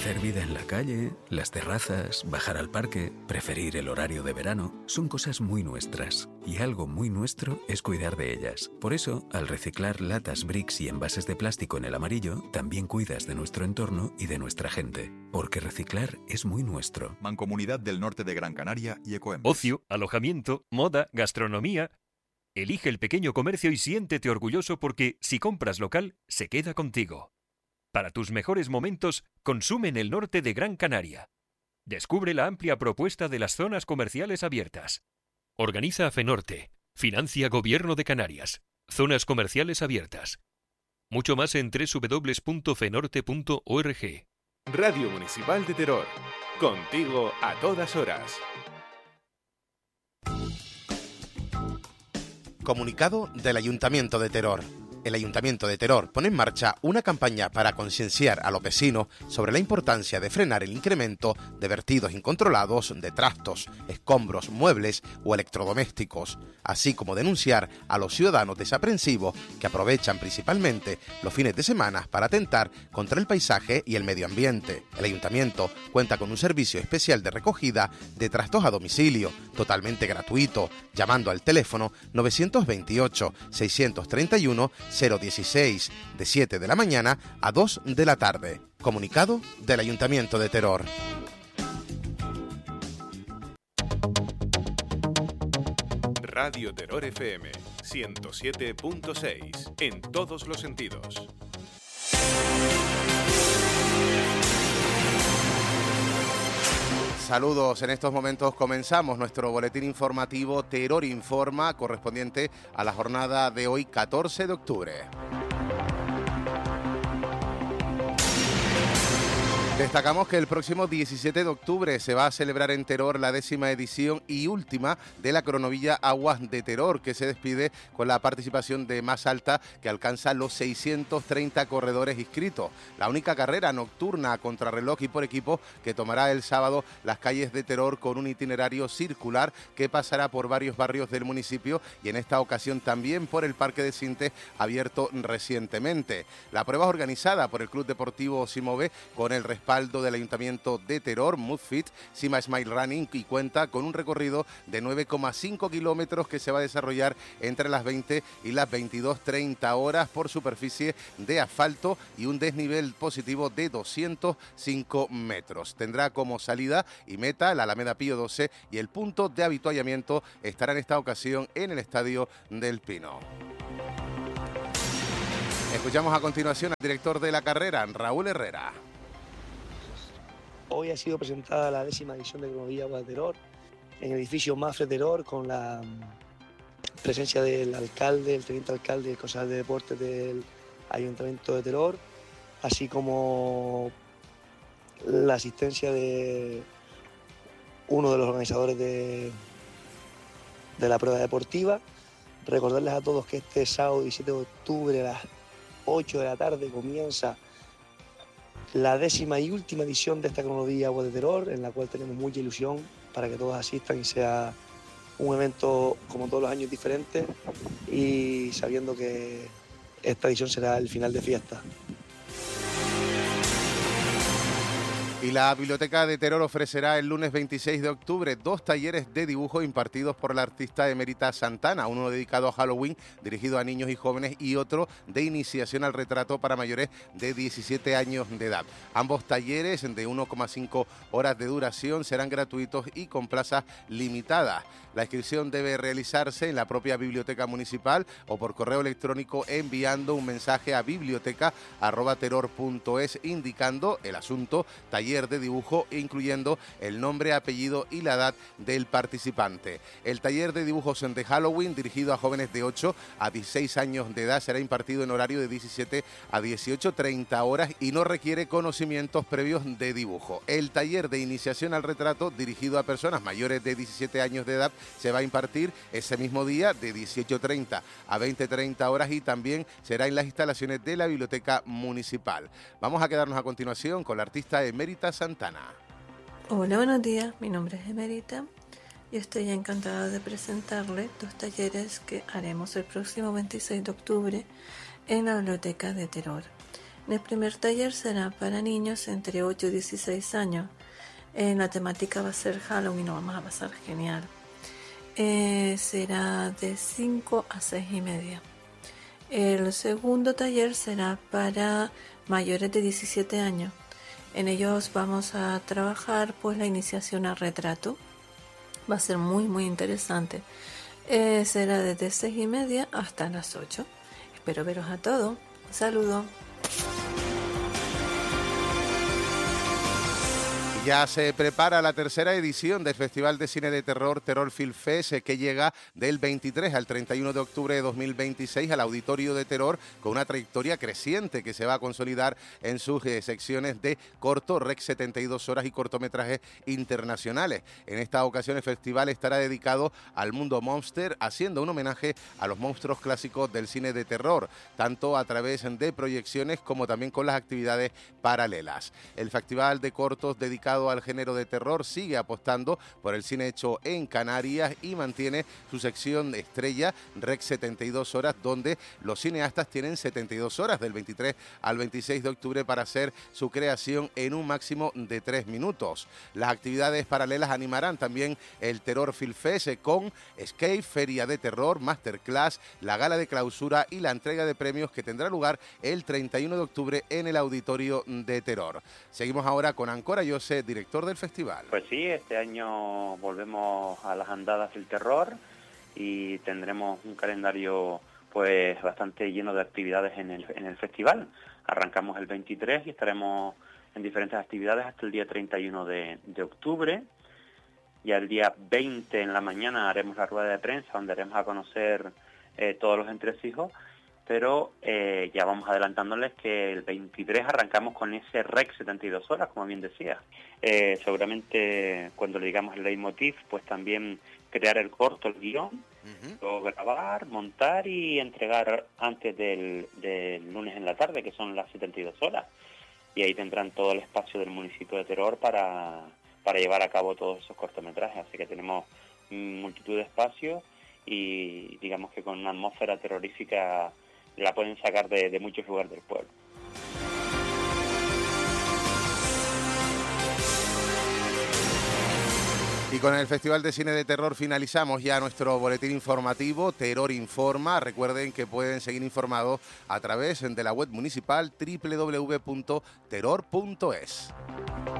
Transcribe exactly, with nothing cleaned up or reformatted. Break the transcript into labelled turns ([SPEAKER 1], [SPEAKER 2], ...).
[SPEAKER 1] Hacer vida en la calle, las terrazas, bajar al parque, preferir el horario de verano, son cosas muy nuestras. Y algo muy nuestro es cuidar de ellas. Por eso, al reciclar latas, bricks y envases de plástico en el amarillo, también cuidas de nuestro entorno y de nuestra gente. Porque reciclar es muy nuestro.
[SPEAKER 2] Mancomunidad del Norte de Gran Canaria y Ecoembes.
[SPEAKER 3] Ocio, alojamiento, moda, gastronomía. Elige el pequeño comercio y siéntete orgulloso porque, si compras local, se queda contigo. Para tus mejores momentos, consume en el norte de Gran Canaria. Descubre la amplia propuesta de las zonas comerciales abiertas. Organiza FENORTE. Financia Gobierno de Canarias. Zonas comerciales abiertas. Mucho más en doble u doble u doble u punto fenorte punto org.
[SPEAKER 4] Radio Municipal de Teror. Contigo a todas horas.
[SPEAKER 5] Comunicado del Ayuntamiento de Teror. El Ayuntamiento de Teror pone en marcha una campaña para concienciar a los vecinos sobre la importancia de frenar el incremento de vertidos incontrolados de trastos, escombros, muebles o electrodomésticos, así como denunciar a los ciudadanos desaprensivos que aprovechan principalmente los fines de semana para atentar contra el paisaje y el medio ambiente. El Ayuntamiento cuenta con un servicio especial de recogida de trastos a domicilio, totalmente gratuito, llamando al teléfono nueve dos ocho, seis tres uno, cero dieciséis, de siete de la mañana a dos de la tarde. Comunicado del Ayuntamiento de Teror.
[SPEAKER 4] Radio Teror F M ciento siete punto seis, en todos los sentidos.
[SPEAKER 5] Saludos, en estos momentos comenzamos nuestro boletín informativo Teror Informa, correspondiente a la jornada de hoy, catorce de octubre. Destacamos que el próximo diecisiete de octubre se va a celebrar en Teror la décima edición y última de la cronovilla Aguas de Teror, que se despide con la participación de más alta, que alcanza los seiscientos treinta corredores inscritos. La única carrera nocturna a contrarreloj y por equipo que tomará el sábado las calles de Teror, con un itinerario circular que pasará por varios barrios del municipio y en esta ocasión también por el Parque de Sintes, abierto recientemente. La prueba es organizada por el Club Deportivo Simove con el respaldo del Ayuntamiento de Teror, Moodfit, Sima Smile Running, y cuenta con un recorrido de nueve coma cinco kilómetros que se va a desarrollar entre las veinte y las veintidós treinta horas por superficie de asfalto y un desnivel positivo de doscientos cinco metros. Tendrá como salida y meta la Alameda Pío doce y el punto de avituallamiento estará en esta ocasión en el Estadio del Pino. Escuchamos a continuación al director de la carrera, Raúl Herrera.
[SPEAKER 6] Hoy ha sido presentada la décima edición de Cronovilla Aguas de Teror en el edificio Mafre Teror, con la presencia del alcalde, el teniente alcalde y el concejal de deportes del Ayuntamiento de Teror, así como la asistencia de uno de los organizadores de, de la prueba deportiva. Recordarles a todos que este sábado diecisiete de octubre a las ocho de la tarde comienza la décima y última edición de esta cronovilla Aguas de Teror, en la cual tenemos mucha ilusión para que todos asistan y sea un evento como todos los años diferente, y sabiendo que esta edición será el final de fiesta.
[SPEAKER 5] Y la Biblioteca de Teror ofrecerá el lunes veintiséis de octubre dos talleres de dibujo impartidos por la artista emérita Santana, uno dedicado a Halloween, dirigido a niños y jóvenes, y otro de iniciación al retrato para mayores de diecisiete años de edad. Ambos talleres, de uno coma cinco horas de duración, serán gratuitos y con plazas limitadas. La inscripción debe realizarse en la propia biblioteca municipal o por correo electrónico enviando un mensaje a biblioteca arroba teror punto es indicando el asunto taller de dibujo, incluyendo el nombre, apellido y la edad del participante. El taller de dibujos de Halloween, dirigido a jóvenes de ocho a dieciséis años de edad, será impartido en horario de diecisiete a dieciocho treinta horas y no requiere conocimientos previos de dibujo. El taller de iniciación al retrato, dirigido a personas mayores de diecisiete años de edad, se va a impartir ese mismo día de dieciocho treinta a veinte treinta horas y también será en las instalaciones de la Biblioteca Municipal. Vamos a quedarnos a continuación con la artista emérita Santana.
[SPEAKER 7] Hola, buenos días. Mi nombre es Emérita y estoy encantada de presentarle dos talleres que haremos el próximo veintiséis de octubre en la Biblioteca de Teror. El primer taller será para niños entre ocho y dieciséis años. Eh, la temática va a ser Halloween, lo vamos a pasar genial. Eh, será de cinco a seis y media. El segundo taller será para mayores de diecisiete años. En ellos vamos a trabajar pues la iniciación al retrato. Va a ser muy muy interesante. Eh, será desde seis y media hasta las ocho. Espero veros a todos. Un saludo.
[SPEAKER 5] Ya se prepara la tercera edición del Festival de Cine de Terror Terror Film Fest, que llega del veintitrés al treinta y uno de octubre de dos mil veintiséis al Auditorio de Terror, con una trayectoria creciente que se va a consolidar en sus eh, secciones de corto, Rec setenta y dos horas y cortometrajes internacionales. En esta ocasión el festival estará dedicado al mundo monster, haciendo un homenaje a los monstruos clásicos del cine de terror, tanto a través de proyecciones como también con las actividades paralelas. El Festival de Cortos dedicado al género de terror sigue apostando por el cine hecho en Canarias y mantiene su sección estrella Rec setenta y dos horas, donde los cineastas tienen setenta y dos horas del veintitrés al veintiséis de octubre para hacer su creación en un máximo de tres minutos. Las actividades paralelas animarán también el Terror Film Fest con Escape, Feria de Terror, Masterclass, la gala de clausura y la entrega de premios que tendrá lugar el treinta y uno de octubre en el Auditorio de Terror. Seguimos ahora con Ancora Jose, director del festival.
[SPEAKER 8] Pues sí, este año volvemos a las andadas del terror y tendremos un calendario pues bastante lleno de actividades en el, en el festival. Arrancamos el veintitrés y estaremos en diferentes actividades hasta el día treinta y uno de, de octubre. Y el día veinte en la mañana haremos la rueda de prensa donde haremos a conocer eh, todos los entresijos. Pero eh, ya vamos adelantándoles que el veintitrés arrancamos con ese Rec setenta y dos horas, como bien decía. Eh, seguramente cuando le digamos el leitmotiv, pues también crear el corto, el guión, uh-huh. Luego grabar, montar y entregar antes del, del lunes en la tarde, que son las setenta y dos horas. Y ahí tendrán todo el espacio del municipio de Terror para, para llevar a cabo todos esos cortometrajes. Así que tenemos multitud de espacios y digamos que con una atmósfera terrorífica la pueden sacar de, de muchos lugares del pueblo.
[SPEAKER 5] Y con el Festival de Cine de Terror finalizamos ya nuestro boletín informativo Terror Informa. Recuerden que pueden seguir informados a través de la web municipal doble u doble u doble u punto terror punto es.